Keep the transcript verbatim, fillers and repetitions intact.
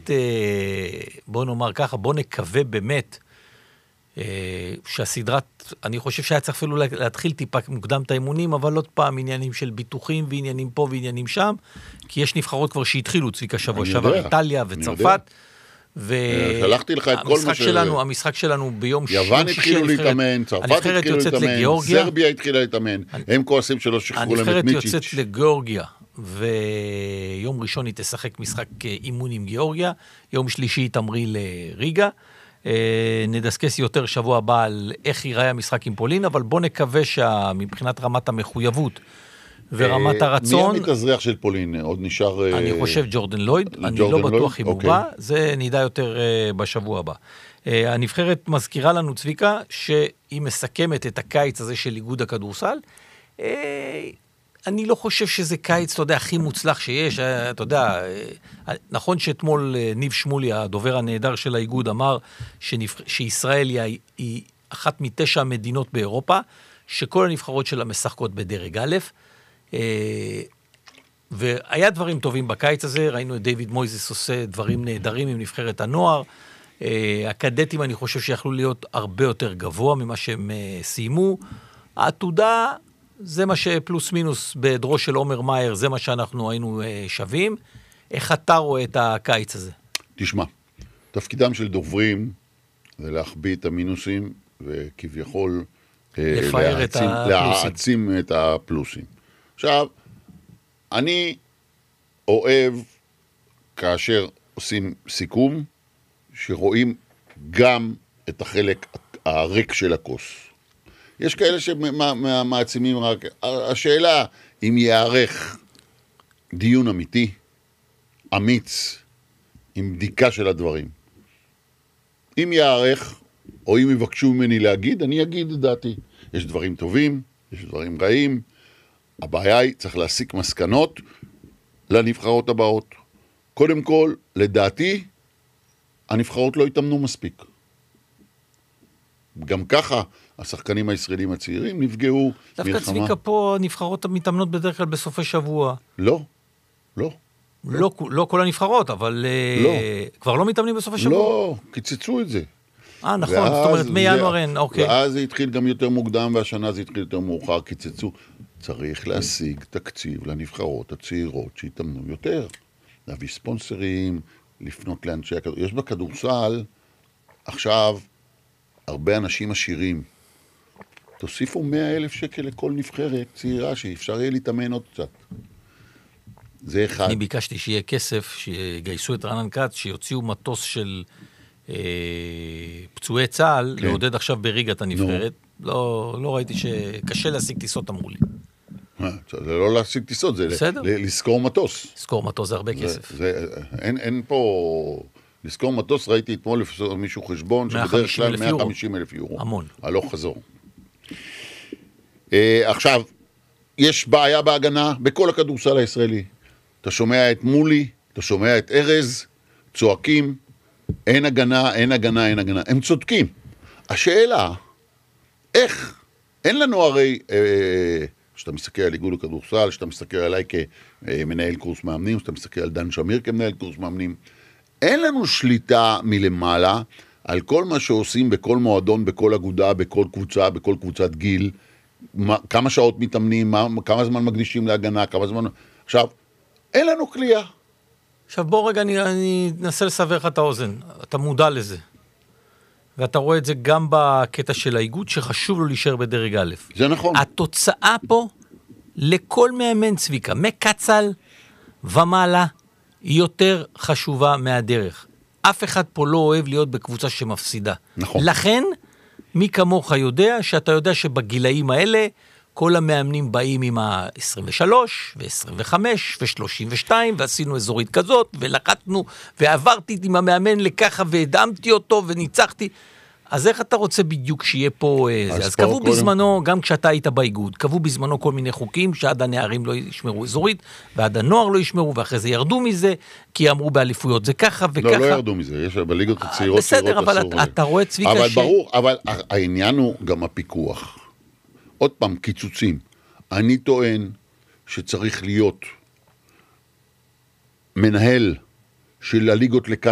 בהחלט, בוא נאמר ככה, בוא נקווה באמת, שהסדרת, אני חושב שהיה צריך אפילו להתחיל טיפה מוקדם את האימונים, אבל עוד פעם עניינים של ביטוחים, ועניינים פה ועניינים שם, כי יש נבחרות כבר שהתחילו, צביקה שבוע שעבר, איטליה וצרפת, שלחתי לך את כל מה ש... המשחק שלנו ביום שישי, יוון התחילו להתאמן, צרפת התחילו להתאמן, סרביה התחילה להתאמן, הם כועסים שלא שחררו להם את מיצ'יץ'. הנבחרת יוצאת לגיאורגיה, ויום ראשון היא תשחק משחק אימון עם גיאורגיה, יום שלישי היא תמריא לריגה, נדסקס יותר שבוע הבא על איך ייראה המשחק עם פולין, אבל בוא נקווה שמבחינת רמת המחויבות ורמת הרצון... מי המתאזרח של פולין? עוד נשאר... אני חושב ג'ורדן לויד, אני לא בטוח אם הוא בא, זה נדע יותר בשבוע הבא. הנבחרת מזכירה לנו, צביקה, שהיא מסכמת את הקיץ הזה של איגוד הכדורסל. אני לא חושב שזה קיץ, אתה יודע, הכי מוצלח שיש, אתה יודע, נכון שאתמול ניב שמולי, הדובר הנהדר של האיגוד, אמר שישראל היא אחת מתשע המדינות באירופה, שכל הנבחרות שלה משחקות בדרג א', והיה דברים טובים בקיץ הזה, ראינו את דיוויד מויזס עושה דברים נהדרים עם נבחרת הנוער, הקדטים אני חושב שיכלו להיות הרבה יותר גבוה ממה שהם סיימו, העתודה זה מה שפלוס מינוס בדרו של עומר מאייר, זה מה שאנחנו היינו שווים, איך אתה רואה את הקיץ הזה? תשמע, תפקידם של דוברים זה להחביא את המינוסים וכביכול לפאר את הפלוסים. להעצים את הפלוסים. עכשיו, אני אוהב כאשר עושים סיכום, שרואים גם את החלק הריק של הכוס. יש כאלה שמעצימים רק, השאלה אם יערך דיון אמיתי, אמיץ, עם בדיקה של הדברים. אם יערך, או אם יבקשו ממני להגיד, אני אגיד את דעתי. יש דברים טובים, יש דברים רעים, הבעיה היא, צריך להסיק מסקנות לנבחרות הבאות. קודם כל, לדעתי, הנבחרות לא התאמנו מספיק. גם ככה, השחקנים הישראלים הצעירים נפגעו מלחמה. דווקא צביקה פה, הנבחרות מתאמנות בדרך כלל בסופי שבוע. לא, לא. לא, לא כל הנבחרות, אבל לא. כבר לא מתאמנים בסופי שבוע? לא, קיצצו את זה. אה, נכון, זאת אומרת, מינואר אין, אוקיי. ואז זה התחיל גם יותר מוקדם, והשנה זה התחיל יותר מאוחר, קיצצו. צריך להשיג תקציב לנבחרות הצעירות שהתאמנו יותר. להביא ספונסרים, לפנות לאנשי הכדורסל. יש בכדורסל, עכשיו, הרבה אנשים עשירים. תוסיפו מאה אלף שקל לכל נבחרת צעירה, שאפשר יהיה להתאמן עוד קצת. זה אחד. אני ביקשתי שיהיה כסף, שיגייסו את רענן כץ, שיוציאו מטוס של אה, פצועי צה"ל, כן. לעודד עכשיו בריגת הנבחרת. לא, לא ראיתי שקשה להשיג טיסות, אמרו לי. זה לא להשיג טיסות, זה לזכור מטוס. לזכור מטוס זה הרבה כסף. זה, אין, אין פה... לזכור מטוס, ראיתי אתמול לפסור מישהו חשבון, שבדרך כלל מאה וחמישים אלף יורו. המון. הלוך חזור. עכשיו, יש בעיה בהגנה בכל הכדורסל הישראלי. אתה שומע את מולי, אתה שומע את ארז, צועקים, אין הגנה, אין הגנה, אין הגנה. הם צודקים. השאלה, איך? אין לנו הרי, אה, שאתה מסתכל על איגוד הכדורסל, שאתה מסתכל עליי כמנהל קורס מאמנים, שאתה מסתכל על דן שמיר כמנהל קורס מאמנים, אין לנו שליטה מלמעלה על כל מה שעושים בכל מועדון, בכל אגודה, בכל קבוצה, בכל קבוצת גיל, מה, כמה שעות מתאמנים, מה, כמה זמן מקדישים להגנה, כמה זמן... עכשיו, אין לנו כלייה. עכשיו בוא רגע, אני, אני אנסה לסבר לך את האוזן. אתה מודע לזה. ואתה רואה את זה גם בקטע של האיגוד, שחשוב לו להישאר בדרג א'. זה נכון. התוצאה פה, לכל מאמן צביקה, מקצל ומעלה, היא יותר חשובה מהדרך. אף אחד פה לא אוהב להיות בקבוצה שמפסידה. נכון. לכן, מי כמוך יודע, שאתה יודע שבגילאים האלה, כל המאמנים באים עם ה-עשרים ושלוש, ו-עשרים וחמש, ו-שלושים ושתיים, ועשינו אזורית כזאת, ולחתנו, ועברתי עם המאמן לככה, והדמתי אותו, וניצחתי. אז איך אתה רוצה בדיוק שיהיה פה זה? אז, אז קבעו קודם... בזמנו, גם כשאתה היית באיגוד, קבעו בזמנו כל מיני חוקים, שעד הנערים לא ישמרו אזורית, ועד הנוער לא ישמרו, ואחרי זה ירדו מזה, כי אמרו באליפויות זה ככה וככה. לא, לא ירדו מזה, יש בליגות הצעירות בסדר, אבל אתה, אתה רואה צביקה אבל ש... ברור, אבל העניין הוא גם הפיקוח. עוד פעם, קיצוצים. אני טוען שצריך להיות מנהל של הליגות לכדורסל,